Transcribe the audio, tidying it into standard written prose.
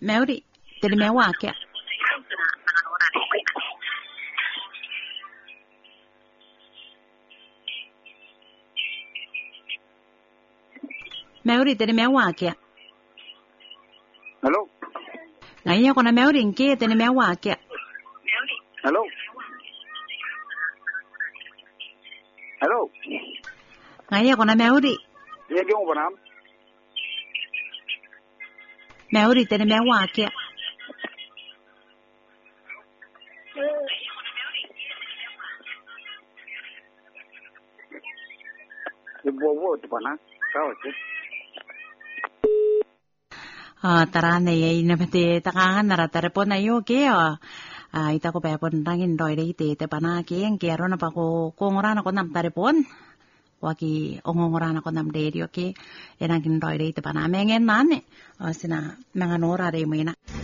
Mauri, tele me wake. Mauri, tele me wake. Hello. Ngaya ko na Mauri ke tele me wake. Hello. Hello. Ngaya ko na Mauri. Ye gyong banam. Mauri, tele me wake. Ibo tu bana. Sao chứ? Tarane ye na mete takangan na telefon na yo ke ita ko pa pon rangin doi de te pana ke en ke ro na pa ko ngora na ko nam telefon waki ongongora na ko nam de yo ke erangin doi de te pana mengen nane sina manganora re mo ina